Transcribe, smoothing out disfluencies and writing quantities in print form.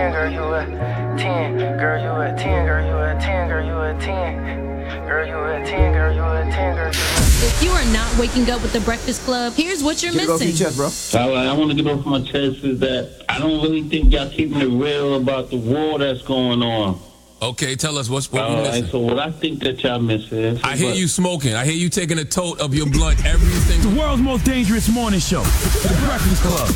10, girl, you a 10. Girl, you a 10, girl, you a 10, girl, you a 10. Girl, you a 10, girl, you a 10, girl, you a 10. If you are not waking up with the Breakfast Club, here's what you're missing. Get it off your chest, bro. I want to get off my chest is that I don't really think y'all keeping it real about the war that's going on. Okay, tell us what we All missing. right, so what I think that y'all missing is... I hear you smoking. I hear you taking a tote of your blunt every single... The world's most dangerous morning show. The Breakfast Club.